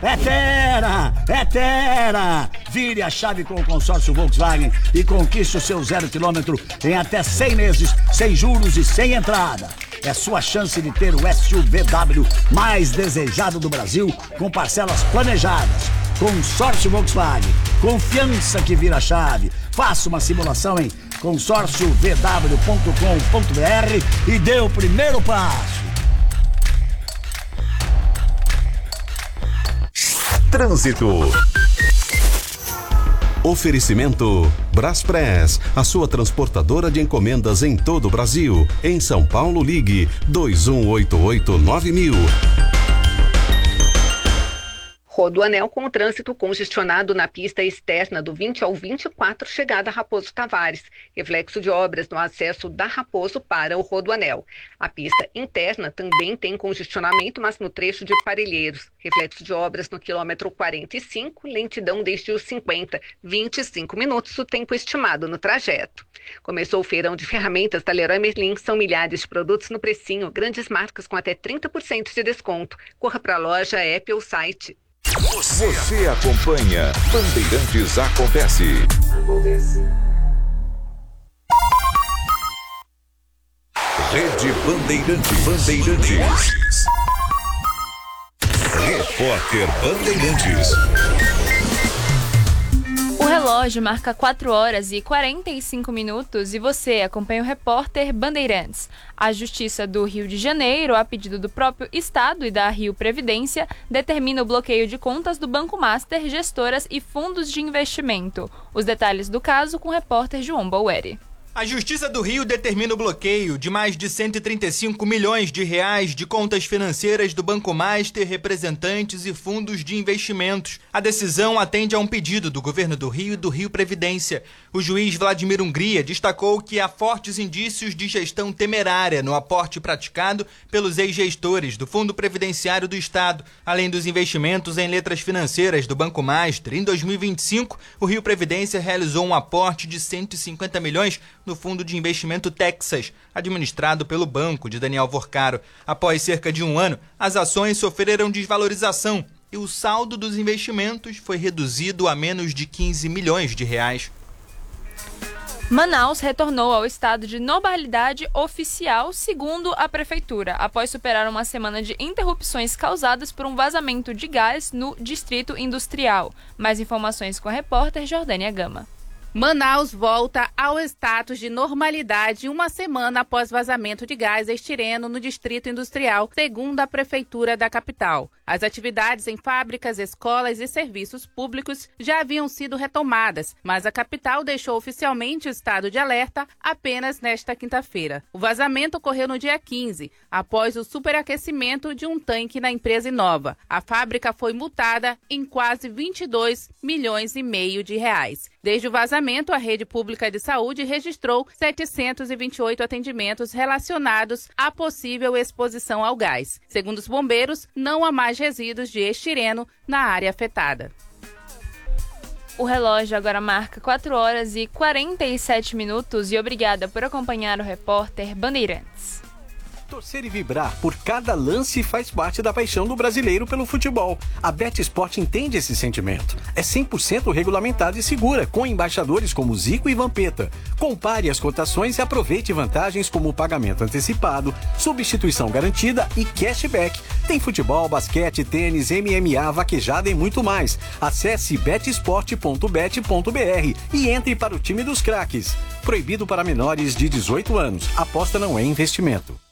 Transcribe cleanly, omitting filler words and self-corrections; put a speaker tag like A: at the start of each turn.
A: É Terra! Vire a chave com o consórcio Volkswagen e conquiste o seu 0 km em até 100 meses, sem juros e sem entrada. É sua chance de ter o SUVW mais desejado do Brasil, com parcelas planejadas. Consórcio Volkswagen, confiança que vira chave. Faça uma simulação em consórciovw.com.br e dê o primeiro passo.
B: Trânsito. Oferecimento Braspress, a sua transportadora de encomendas em todo o Brasil. Em São Paulo, ligue 2188-9000.
C: Rodoanel com o trânsito congestionado na pista externa do 20 ao 24, chegada a Raposo Tavares, reflexo de obras no acesso da Raposo para o Rodoanel. A pista interna também tem congestionamento, mas no trecho de Parelheiros, reflexo de obras no quilômetro 45, lentidão desde os 25 minutos o tempo estimado no trajeto. Começou o feirão de ferramentas da Leroy Merlin, são milhares de produtos no precinho, grandes marcas com até 30% de desconto. Corra para a loja, app ou site.
D: Você acompanha Bandeirantes Acontece. Rede Bandeirantes. Repórter Bandeirantes.
E: O relógio marca 4 horas e 45 minutos e você acompanha o repórter Bandeirantes. A Justiça do Rio de Janeiro, a pedido do próprio Estado e da Rio Previdência, determina o bloqueio de contas do Banco Master, gestoras e fundos de investimento. Os detalhes do caso com o repórter João Baueri.
F: A Justiça do Rio determina o bloqueio de mais de 135 milhões de reais de contas financeiras do Banco Master, representantes e fundos de investimentos. A decisão atende a um pedido do Governo do Rio e do Rio Previdência. O juiz Vladimir Hungria destacou que há fortes indícios de gestão temerária no aporte praticado pelos ex-gestores do Fundo Previdenciário do Estado, além dos investimentos em letras financeiras do Banco Master. Em 2025, o Rio Previdência realizou um aporte de 150 milhões no Fundo de Investimento Texas, administrado pelo banco de Daniel Vorcaro. Após cerca de um ano, as ações sofreram desvalorização e o saldo dos investimentos foi reduzido a menos de 15 milhões de reais.
E: Manaus retornou ao estado de normalidade oficial, segundo a prefeitura, após superar uma semana de interrupções causadas por um vazamento de gás no distrito industrial. Mais informações com a repórter Jordânia Gama.
G: Manaus volta ao status de normalidade uma semana após vazamento de gás estireno no distrito industrial, segundo a prefeitura da capital. As atividades em fábricas, escolas e serviços públicos já haviam sido retomadas, mas a capital deixou oficialmente o estado de alerta apenas nesta quinta-feira. O vazamento ocorreu no dia 15, após o superaquecimento de um tanque na empresa Inova. A fábrica foi multada em quase 22 milhões e meio de reais. Desde o vazamento, a rede pública de saúde registrou 728 atendimentos relacionados à possível exposição ao gás. Segundo os bombeiros, não há mais resíduos de estireno na área afetada.
E: O relógio agora marca 4 horas e 47 minutos e obrigada por acompanhar o repórter Bandeirantes.
H: Torcer e vibrar por cada lance faz parte da paixão do brasileiro pelo futebol. A BetSport entende esse sentimento. É 100% regulamentada e segura, com embaixadores como Zico e Vampeta. Compare as cotações e aproveite vantagens como pagamento antecipado, substituição garantida e cashback. Tem futebol, basquete, tênis, MMA, vaquejada e muito mais. Acesse betsport.bet.br e entre para o time dos craques. Proibido para menores de 18 anos. Aposta não é investimento.